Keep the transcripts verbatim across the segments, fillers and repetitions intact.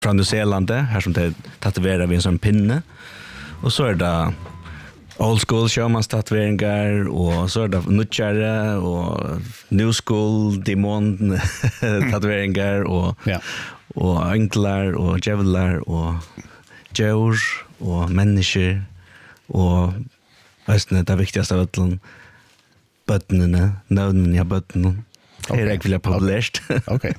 från New Zealand här som det tatuerar vid en sån pinne. Och så är det old school sjömanstatueringar och så är det nutchare och new school demon tatueringar och ja. och anklar och djävlar och djur och människor och västnet det viktigaste av allt bötterna, navnen jag bötterna. Det är jag vilja populärt. Okej.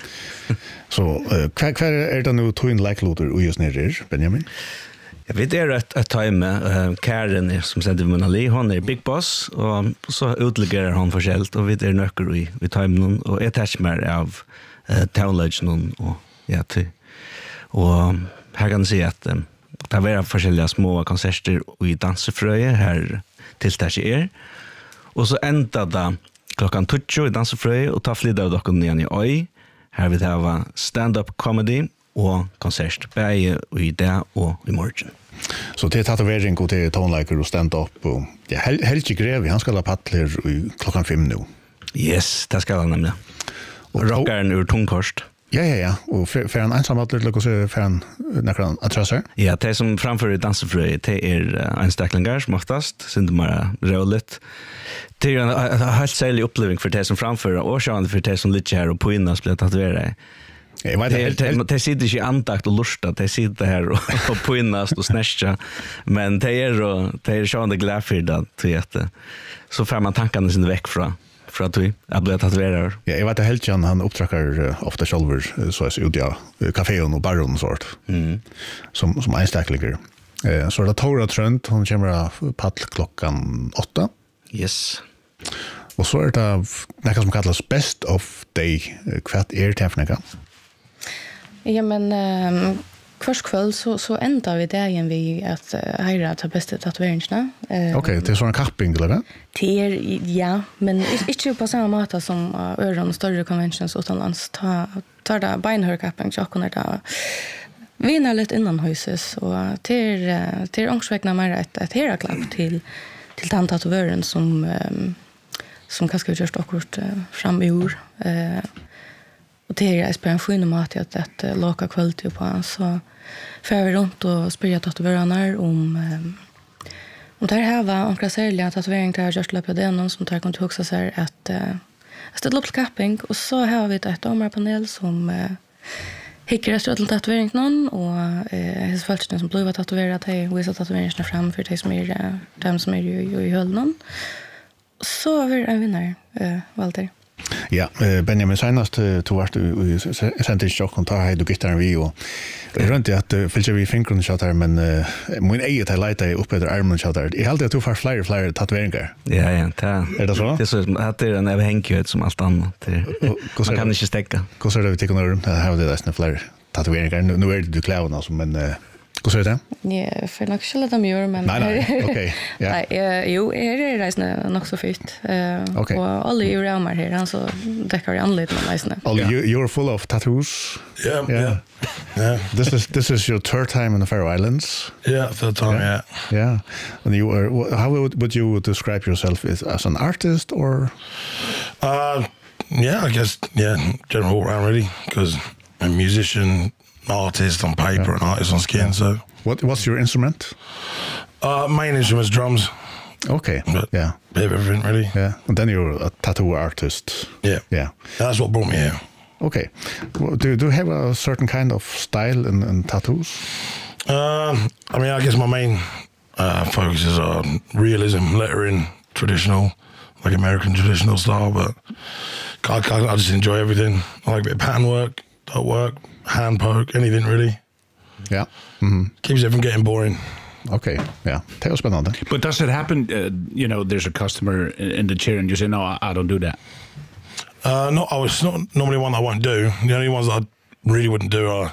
Så kvar kvar är det nu twin like låter och just nere Benjamin. Jag vet det är ett ett time uh, Karen är som sänder Monali hon är big boss och så utlägger hon förskällt och vi är nöcker i vi time någon och attach mer av uh, town legend och ja till och här kan se att um, det var förskälliga små konserter och i dansefröje här till där är och så ända då klockan tjugo i dansefröje och ta flida av dock igen i oj här vi har stand-up comedy og konsert, bæge i dag og i morgen. Så det er tatovering og det er tonelaker og stand-up og ja, Hel Helge Grevi, han skal ha paddler klokkan fem nå. Yes, det skal han nemlig. Og rockeren ur tungkorst. Ja, ja, ja. Og for han ensam paddler til å se for han nekker atrasser? Ja, det som framfører dansefrøy, det er einstaklingar som oftast, siden de er råligt. Det er en helt særlig oppleving for det som framfører, og sjående for det som litt her og på innas blir tatueret. Jag vet inte. Det sitter inte i andakt och lusta, det sitter här och, och pinnast och snäscha. Men det är och det är sjönde glädje till att så får man tankarna sin väck från för att vi har blivit tatuerare. Ja, jag vet att helt han uppträcker ofta själver så är ut ja kaféen och baron och sånt. Mm. Som som einstackliger. Eh så det Tora Trent hon kommer paddel klockan åtta. Yes. Och så är det något som kallas best of day kvart är det för något. Ja, men um, kvart kväll så, så ändrar vi dagen vi att uh, höra ta bästa tatueringarna. Uh, Okej, okay, det är sån capping eller? Det är, ja, men inte på samma måte som uh, öron och större conventions utomlands. Ta, ta det beinhörkapping så kunna det vinna lite innan huset. Och till, uh, till ångsvägna mer ett, ett heraklapp till, till den tatuören som, um, som kanske har gjort akkurat uh, fram i år. Uh, Och det är på en skön mat att att locka kvalitet på han så för vi runt och spela tatueringar om om det här var onkel Sälja tatuering där just löpa den som tar kontakt också så att att ställa upp capping och så har vi ett domarpanel som hickar till tatuering någon och eh hos fallet som blev tatuerat det visar tatueringarna fram för det som är dem som är ju i höllen. Så är vi en vinnare eh Walter. Ja, Benjamin senast tog vart i center chock och tar du gitarren vi och runt att fylla vi fingrarna så där men min eget highlighta upp över armen så där. Jag hade att du får fler fler tatueringar. Ja, ja, det är det så. Det är så att det är en avhängighet som allt annat. Man kan inte stäcka. Hur så det vi tycker nu har det nästan fler tatueringar. Nu är det du clown alltså men hur så det? Ja, för nog skulle de göra men nej, nej, okej. Ja. Nej, jo, är det resan nog så fint. Eh och alla är ramar här han så täcker anledningen med resan. All you you're full of tattoos. Yeah, yeah. Yeah. This is this is your third time in the Faroe Islands. Yeah, third time, yeah. Yeah. yeah. And you are how would would you describe yourself as, as an artist or uh yeah, I guess yeah, general all round really because I'm a musician, artist on paper yeah. and artist on skin. Yeah. So, what what's your instrument? Uh, main instrument is drums. Okay. But yeah. Bit of everything, really. Yeah. And then you're a tattoo artist. Yeah. Yeah. That's what brought me here. Okay. Well, do do you have a certain kind of style in, in tattoos? Um, I mean, I guess my main uh, focus is on realism, lettering, traditional, like American traditional style. But I, I, I just enjoy everything. I like a bit of pattern work, dot work, hand poke, anything really. Yeah. Mm-hmm. Keeps it from getting boring. Okay, yeah. Det är spännande. But does it happen, uh, you know, there's a customer in the chair and you say, no, I, I don't do that? Uh, no, I was not normally one that I won't do. The only ones that I really wouldn't do are,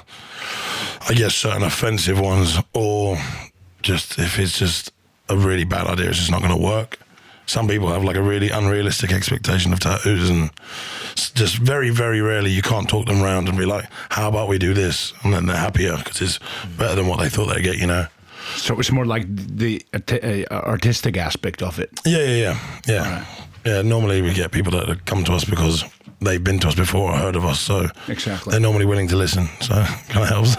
I guess, certain offensive ones or just if it's just a really bad idea, it's just not going to work. Some people have like a really unrealistic expectation of tattoos and just very, very rarely you can't talk them around and be like, how about we do this? And then they're happier because it's better than what they thought they'd get, you know. So it's more like the uh, artistic aspect of it. Yeah, yeah, yeah. Yeah. Right. Yeah, normally we get people that come to us because they've been to us before or heard of us, so Exactly. they're normally willing to listen, so it kind of helps.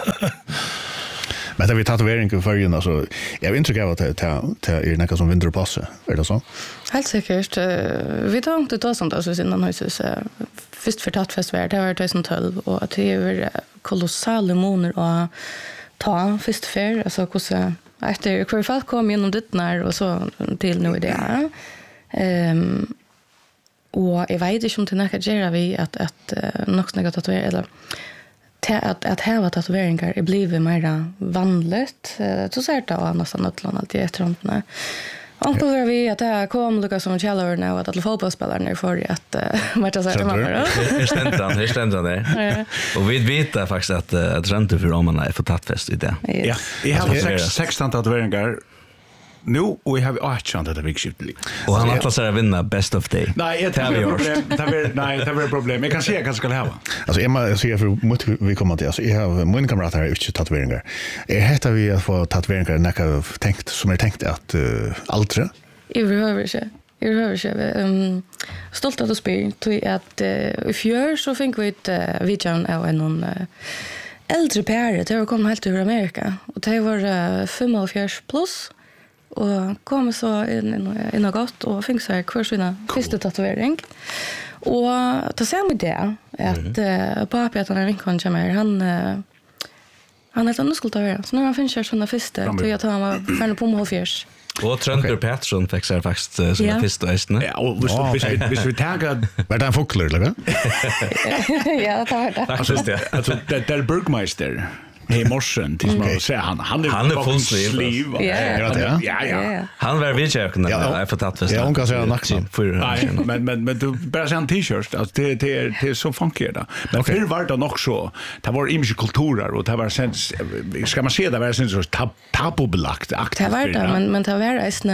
Men det vi tatovering i förrjun, alltså, jag har intryck av att det är något som vinter och passar, är det så? Helt säkert. Uh, vi tar inte ta sånt alltså innan huset. Uh, först för tattfestival, det var tjugo tolv och att det är kolossala månader och ta först för alltså hur efter hur folk kom genom det när och så till nu det. Ehm um, och jag vet inte om det näka gera vi att att uh, något snäggat tatuera eller att att ha tatueringar är blivit mer vanligt. Uh, så ser det av nästan något allt i efterhand. Onkel var vi att det kom Lucas som Challover nu att alla fotbollsspelarna för att Marta sa det mamma då. Det stämmer han, det stämmer där. Och vi vet faktiskt att att räntor för om man är för tattfest i det. Ja, jag har sexton tatueringar nu och jag har åtta chans att det vikskiftet. Och han atlas är vinna best of day. Nej, det är problem. Det är nej, det är problem. Jag kan se jag kan ska ha. Alltså Emma säger för mot vi kommer till alltså jag har min kamrat här inte tatueringar. Är heter vi att få tatueringar näka tänkt som är tänkt att uh, aldrig. I behöver inte. Jag behöver inte. Um, stolt att spela till att uh, i fjör så fick vi ett uh, videon av en någon uh, äldre par. Det var kommit helt till Amerika och det var uh, fyrtiofem plus. Och kom så in in, in och gott och fick så här kvar sina första tatuering. Och då ser man det att mm. uh, pappa att han är vinkon kommer han uh, han är ändå skulle ta det. Så när han finns såna första tror jag att han var färdig på målfjärs. Och Trönter Pettersson fick sig faktiskt uh, såna ja. första hästen. Ja, och visst visst visst vi tagar var det en fågel eller? Ja, det var det. Faktiskt det. Alltså det där Burgmeister Hej morsen till man säger han han är han är full sliv. Ja, ja. Ja, ja. Han var vid köken ja, jag får tatt Ja, hon kan säga naxen. Nej, men men men du bara säga en t-shirt alltså det det är det är så funky det. Men okay. För var det nog så. Det var image kulturer och det var sens ska man se det var sens så tabubelagt aktivt. Det var det men men det var en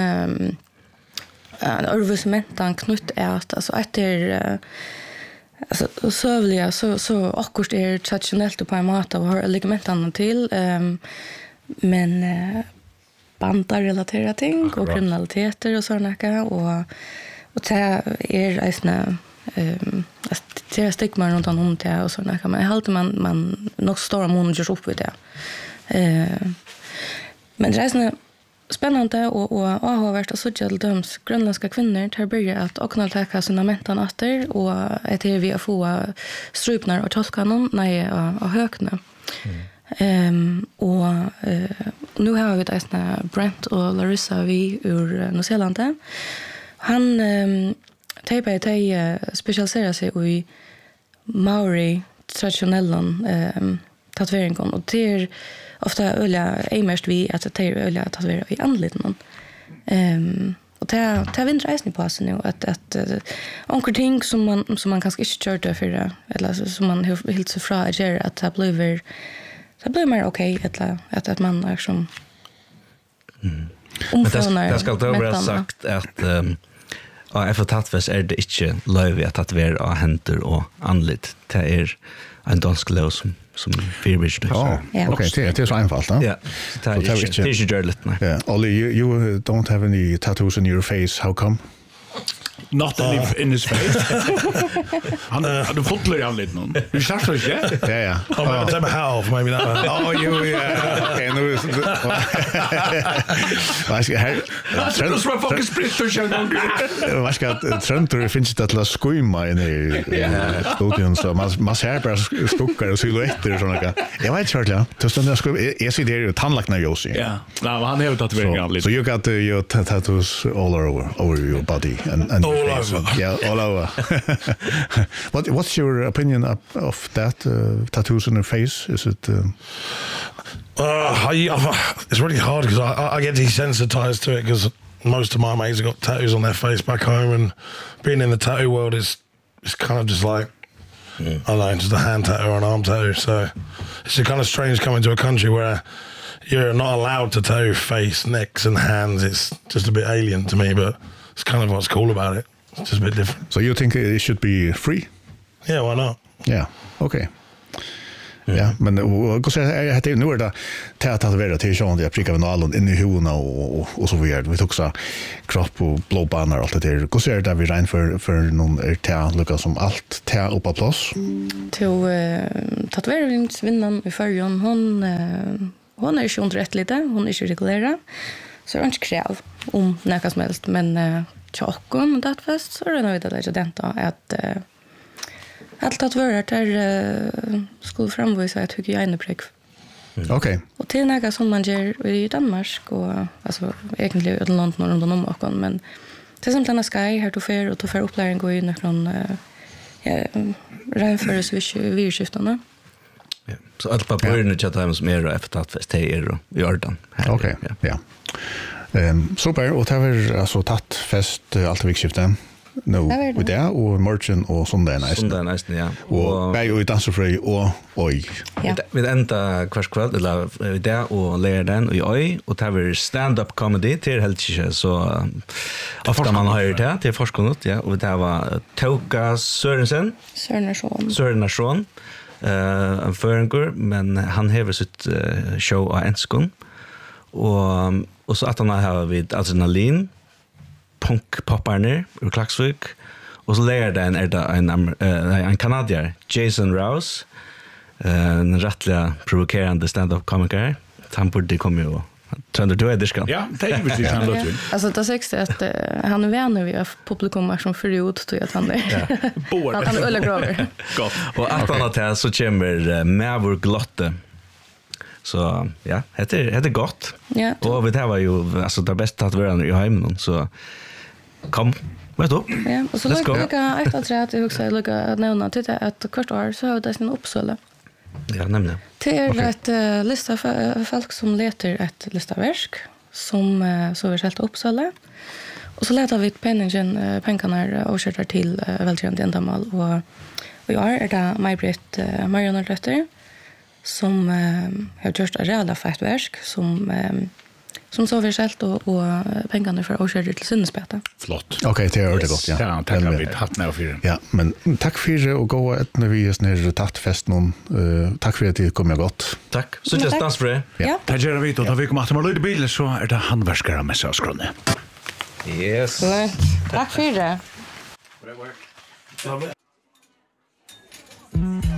en örvusmentan knutt är att alltså efter alltså sövliga så så akkurat är traditionellt på en mat av har ligamentarna till um, men uh, bandar relaterade ting akkurat. Och kriminaliteter och såna där och och det är isna ehm det är stigma runt om det och såna där men helt man man nog stora månader upp i det. Eh men det är såna spännande och och har varit så jävla döms grönländska kvinnor tar börja att och kunna ta sina mentan åter och att det vi få strupnar och tolkanon nej och hökna. Ehm um, och uh, nu har vi det såna Brent och Larissa vi ur Nya Zeeland. Han um, tejpar tej uh, specialiserar sig i Maori traditionellen um, tatueringen och det är ofta öliga är mest vi att det är öliga att tatuera i anledningen. Ehm um, och det det vinner reisen på sig nu att att uh, onkel ting som man som man kanske inte körde för det eller som man helt så fra är att det blir det blir mer okej okay, att att man är som mm. Men det, det ska då vara sagt att um, ja, efter tattfest är det inte löjligt att tatuera av händer och anlit. Det är en dansk lov som som förbjuds. Ja, okej, det är så enkelt, va? Ja. Det är inte det är inte görligt, nej. Yeah, Ollie, you you don't have any tattoos in your face. How come? Not uh, in, in his face. Han hade fått löj av lite någon. Du sa så inte? Ja, ja. Oh, man, type of half, maybe that one. Oh, you, yeah. Okay, nu... Vad ska här... Det som var fucking splitter känner någon. Vad ska Tröntor finns det att skymma in i studion så man man ser bara stuckar och silhuetter och såna. Jag vet inte ja. Det står där skrum. Jag ser det ju tandlakna Josi. Ja. Nej, han har tatueringar lite. So you got uh, your tattoos all over over your body and and all over. Yeah, all over. What what's your opinion of, of that uh, tattoos on your face? Is it um... uh, I, I, it's really hard because I, I get desensitized to it because most of my mates have got tattoos on their face back home, and being in the tattoo world is is kind of just like mm. I don't know, just a hand tattoo or an arm tattoo. So it's a kind of strange coming to a country where you're not allowed to tattoo face, necks, and hands. It's just a bit alien to me, but it's kind of what's cool about it. It's just a bit different. So you think it should be free? Yeah, why not? Yeah. Okay. Ja, men och så är det nu är det att att vara till sjön det pricka venalen in i huvudena och och så vidare. Vi tog så kropp och blåbanor och allt det där. Hur ser det vi rein för för någon är ta lucka som allt ta upp på plats. Till tatueringsvinnaren i förrjon hon hon är ju inte rätt lite, hon är ju reglerad. Så är inte kräv om något som helst, men tjockon det fest så är det nog det där det att allt att vara där skulle framvisa ett hygienepräck. Mm. Okej. Okay. Och till något som man gör i Danmark och alltså egentligen i London runt om och men till exempel när Sky här då för och då för upplärning går in någon ja renförs vi virskiftarna. Ja. Så allt på början att chatta som är efter att fest är i Jordan. Okej. Ja. Ehm super och det var alltså tatt fest allt vikskiftet. No, with det och merchant och sånt där nästan. Sånt där nästan ja. Och bäj och dansfri och oj. Ja. Vi ända kvarskväll eller det och lära den och oj och det var stand up comedy till helt så ofta man har det till forskarnot ja och det var Toka Sørensen. Sørensen. Sørensen. Eh en förgår men han har sitt show på enskon. Och och så att han har vid adrenalin punk popparner ur Klaksvik och så lärer den är det en uh, en kanadier Jason Rouse en rättliga provokerande stand-up komiker han borde komma ju Trender du är diskan. Ja, det är precis han låter. Alltså det sägs att uh, han är vänner vi har publikum som förut tror att han är. Båd. Han är öle grover. Gott. Och att annat här så kommer med vår glotte. Så ja, det är det är gott. Ja. Och vi det var ju alltså det bästa att vara i hemmen så kom. Vet du? Ja, och så lukka ett av tre att jag också lukka att nämna till det att kvart år så har det sin uppsöle. Ja, nämligen. Det är ett uh, lista folk som letar ett listaverk som uh, så är helt uppsöle. Och så letar vi penningen uh, pengarna och köter till uh, välgörande ändamål och och jag är det Maj-Britt uh, Marianne Rötter som uh, har gjort ett reella fett verk som um, som så förskällt och och pengarna för att köra till Sundsbäta. Flott. Okej, okay, det är det gott, ja. Ja, tack har vi haft med för. Ja, men tack för det och gå ett när vi är nere tatt fest någon. Uh, tack för att det kom jag gott. Tack. Så just dans för det. Ja. Tack gör vi då då vi kommer att med bil så är det handverkare med sig skronne. Yes. Tack för det. Love it.